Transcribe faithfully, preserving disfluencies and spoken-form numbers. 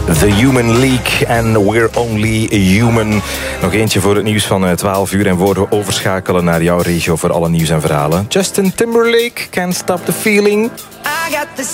The Human League en We're Only Human. Nog eentje voor het nieuws van twaalf uur. En voor we overschakelen naar jouw regio voor alle nieuws en verhalen. Justin Timberlake, Can't Stop the Feeling. I got this